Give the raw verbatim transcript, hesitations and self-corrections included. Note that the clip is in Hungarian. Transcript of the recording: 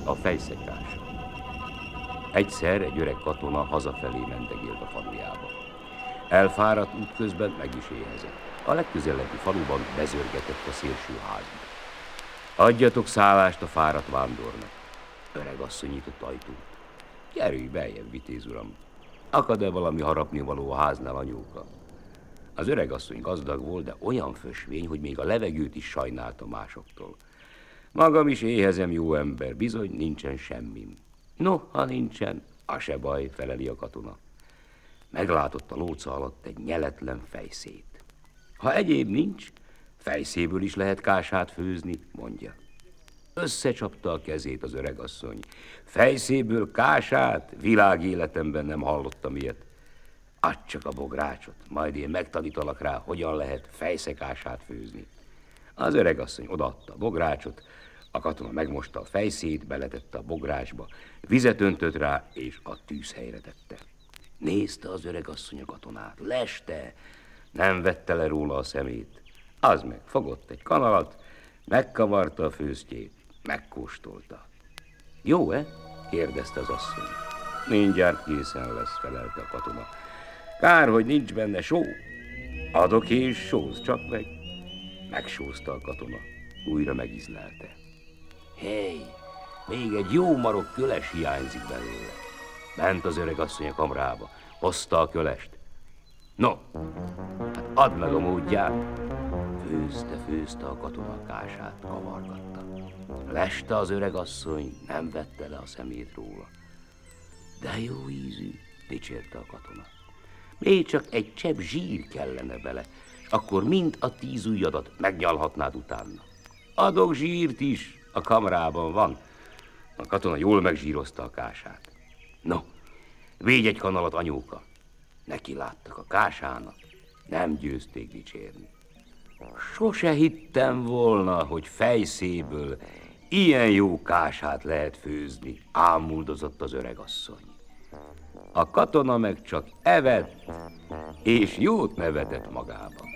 A fejszekása. Egyszer egy öreg katona hazafelé mentegélt a falujába. Elfáradt útközben meg is éhezett. A legközelebbi faluban bezörgetett a szélső házba. Adjatok szállást a fáradt vándornak. Öreg asszony nyitott ajtót. Gyerülj beljebb, vitéz uram. Akad-e valami harapnivaló a háznál, anyóka? Az öreg asszony gazdag volt, de olyan fösvény, hogy még a levegőt is sajnálta másoktól. Magam is éhezem, jó ember, bizony nincsen semmim. No, ha nincsen, az se baj, feleli a katona. Meglátott a lóca alatt egy nyeletlen fejszét. Ha egyéb nincs, fejszéből is lehet kását főzni, mondja. Összecsapta a kezét az öregasszony. Fejszéből kását? Világéletemben nem hallottam ilyet. Add csak a bográcsot, majd én megtanítalak rá, hogyan lehet fejszekását főzni. Az öregasszony odaadta a bográcsot, a katona megmosta a fejszét, beletette a bográcsba, vizet öntött rá, és a tűzhelyre tette. Nézte az öregasszony a katonát, leste, nem vette le róla a szemét. Az meg fogott egy kanalat, megkavarta a főztjét, megkóstolta. Jó-e? Kérdezte az asszony. Mindjárt készen lesz, felelte a katona. Kár, hogy nincs benne só. Adok és sóz csak meg. Megsózta a katona, újra megízlelte. Hey, még egy jó marok köles hiányzik belőle. Ment az öreg asszony a kamrába, hozta a kölest. No, hát add meg a módját. Főzte, főzte a katona a kását, kavargatta. Leste az öreg asszony, nem vette le a szemét róla. De jó ízű, dicsérte a katona. Még csak egy csepp zsír kellene bele, akkor mind a tíz ujjadat megnyalhatnád utána. Adok zsírt is, a kamrában van. A katona jól megzsírozta a kását. No, végy egy kanalat, anyóka. Neki láttak a kásának, nem győzték dicsérni. Sose hittem volna, hogy fejszéből ilyen jó kását lehet főzni, ámuldozott az öregasszony. A katona meg csak evett, és jót nevetett magában.